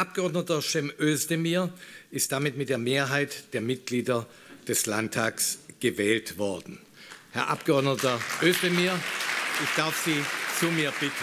Abgeordneter Cem Özdemir ist damit mit der Mehrheit der Mitglieder des Landtags gewählt worden. Herr Abgeordneter Özdemir, ich darf Sie zu mir bitten.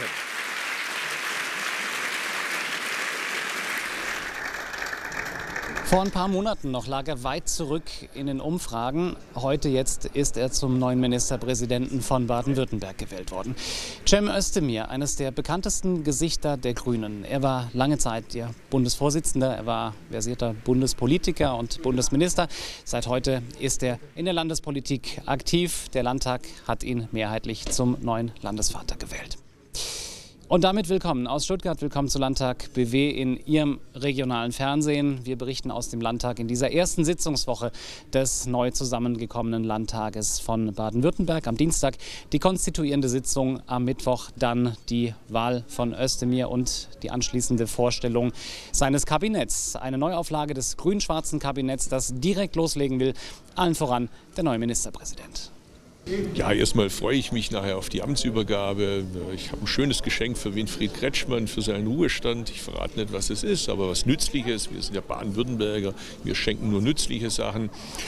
Vor ein paar Monaten noch lag er weit zurück in den Umfragen. Heute jetzt ist er zum neuen Ministerpräsidenten von Baden-Württemberg gewählt worden. Cem Özdemir, eines der bekanntesten Gesichter der Grünen. Er war lange Zeit Ihr Bundesvorsitzender, er war versierter Bundespolitiker und Bundesminister. Seit heute ist er in der Landespolitik aktiv. Der Landtag hat ihn mehrheitlich zum neuen Landesvater gewählt. Und damit willkommen aus Stuttgart, willkommen zu Landtag BW in Ihrem regionalen Fernsehen. Wir berichten aus dem Landtag in dieser ersten Sitzungswoche des neu zusammengekommenen Landtages von Baden-Württemberg. Am Dienstag die konstituierende Sitzung, am Mittwoch dann die Wahl von Özdemir und die anschließende Vorstellung seines Kabinetts. Eine Neuauflage des grün-schwarzen Kabinetts, das direkt loslegen will, allen voran der neue Ministerpräsident. Ja, erstmal freue ich mich nachher auf die Amtsübergabe. Ich habe ein schönes Geschenk für Winfried Kretschmann für seinen Ruhestand. Ich verrate nicht, was es ist, aber was Nützliches. Wir sind ja Baden-Württemberger, wir schenken nur nützliche Sachen.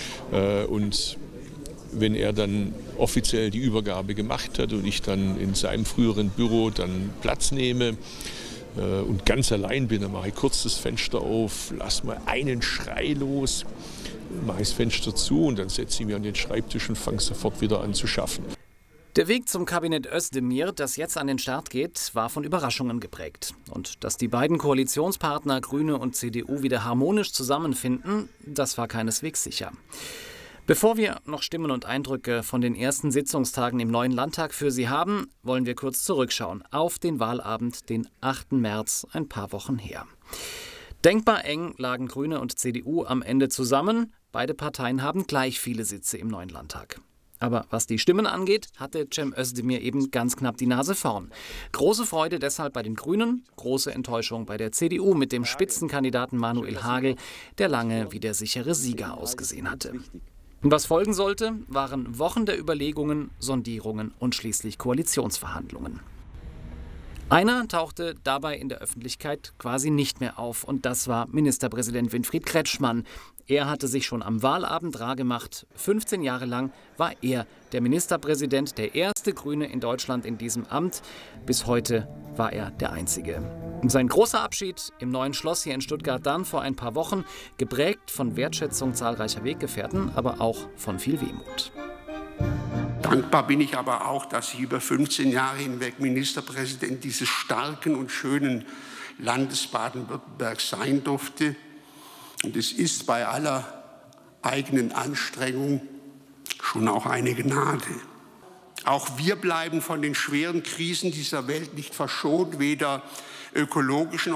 Und wenn er dann offiziell die Übergabe gemacht hat und ich dann in seinem früheren Büro dann Platz nehme und ganz allein bin, dann mache ich kurz das Fenster auf, lasse mal einen Schrei los, mache das Fenster zu und dann setze ich mich an den Schreibtisch und fange sofort wieder an zu schaffen. Der Weg zum Kabinett Özdemir, das jetzt an den Start geht, war von Überraschungen geprägt. Und dass die beiden Koalitionspartner Grüne und CDU wieder harmonisch zusammenfinden, das war keineswegs sicher. Bevor wir noch Stimmen und Eindrücke von den ersten Sitzungstagen im neuen Landtag für Sie haben, wollen wir kurz zurückschauen auf den Wahlabend, den 8. März, ein paar Wochen her. Denkbar eng lagen Grüne und CDU am Ende zusammen. Beide Parteien haben gleich viele Sitze im neuen Landtag. Aber was die Stimmen angeht, hatte Cem Özdemir eben ganz knapp die Nase vorn. Große Freude deshalb bei den Grünen, große Enttäuschung bei der CDU mit dem Spitzenkandidaten Manuel Hagel, der lange wie der sichere Sieger ausgesehen hatte. Und was folgen sollte, waren Wochen der Überlegungen, Sondierungen und schließlich Koalitionsverhandlungen. Einer tauchte dabei in der Öffentlichkeit quasi nicht mehr auf und das war Ministerpräsident Winfried Kretschmann. Er hatte sich schon am Wahlabend rar gemacht. 15 Jahre lang war er der Ministerpräsident, der erste Grüne in Deutschland in diesem Amt. Bis heute war er der Einzige. Und sein großer Abschied im neuen Schloss hier in Stuttgart dann vor ein paar Wochen, geprägt von Wertschätzung zahlreicher Weggefährten, aber auch von viel Wehmut. Dankbar bin ich aber auch, dass ich über 15 Jahre hinweg Ministerpräsident dieses starken und schönen Landes Baden-Württemberg sein durfte. Und es ist bei aller eigenen Anstrengung schon auch eine Gnade. Auch wir bleiben von den schweren Krisen dieser Welt nicht verschont, weder ökologischen